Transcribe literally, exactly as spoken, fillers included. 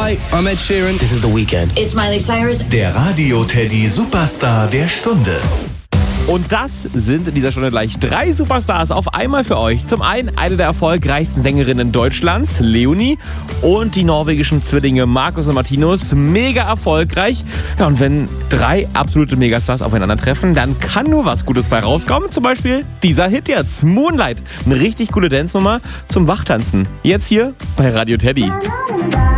Hi, I'm Ed Sheeran. This is The Weeknd. It's Miley Cyrus. Der Radio Teddy Superstar der Stunde. Und das sind in dieser Stunde gleich drei Superstars auf einmal für euch. Zum einen eine der erfolgreichsten Sängerinnen Deutschlands, Leonie, und die norwegischen Zwillinge Markus und Martinus. Mega erfolgreich. Ja, und wenn drei absolute Megastars aufeinandertreffen, dann kann nur was Gutes bei rauskommen. Zum Beispiel dieser Hit jetzt, Moonlight. Eine richtig coole Dance-Nummer zum Wachtanzen. Jetzt hier bei Radio Teddy.